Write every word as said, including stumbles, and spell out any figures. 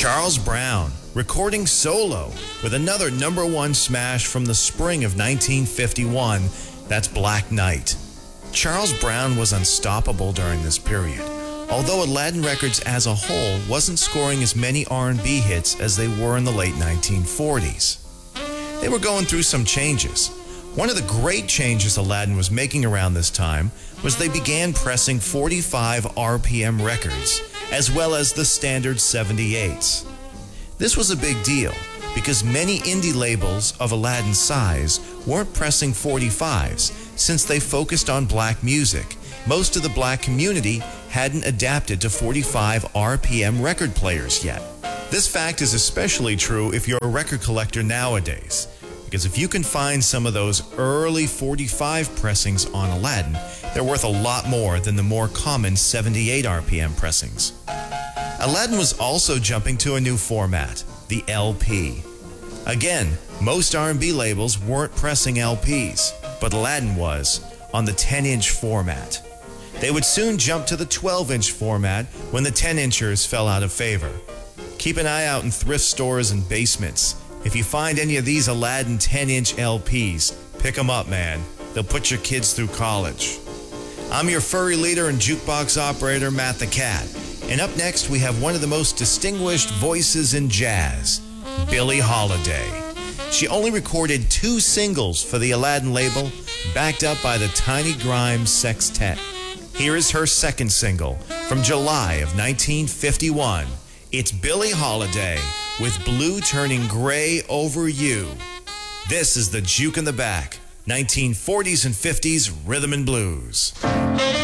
Charles Brown, recording solo with another number one smash from the spring of nineteen fifty-one, that's Black Knight. Charles Brown was unstoppable during this period, although Aladdin Records as a whole wasn't scoring as many R and B hits as they were in the late nineteen forties. They were going through some changes. One of the great changes Aladdin was making around this time was they began pressing forty-five R P M records, as well as the standard seventy-eights. This was a big deal because many indie labels of Aladdin's size weren't pressing forty-fives since they focused on black music. Most of the black community hadn't adapted to forty-five R P M record players yet. This fact is especially true if you're a record collector nowadays, because if you can find some of those early forty-five pressings on Aladdin, they're worth a lot more than the more common seventy-eight R P M pressings. Aladdin was also jumping to a new format, the L P. Again, most R and B labels weren't pressing L Ps, but Aladdin was, on the ten-inch format. They would soon jump to the twelve-inch format when the ten-inchers fell out of favor. Keep an eye out in thrift stores and basements. If you find any of these Aladdin ten-inch L Ps, pick them up, man. They'll put your kids through college. I'm your furry leader and jukebox operator, Matt the Cat. And up next, we have one of the most distinguished voices in jazz, Billie Holiday. She only recorded two singles for the Aladdin label, backed up by the Tiny Grimes Sextet. Here is her second single from July of nineteen fifty-one. It's Billie Holiday with Blue Turning Gray Over You. This is the Juke in the Back, nineteen forties and fifties Rhythm and Blues.